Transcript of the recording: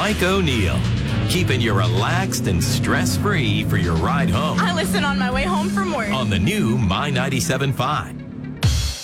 Mike O'Neill. Keeping you relaxed and stress-free for your ride home. I listen on my way home from work. On the new My 97.5.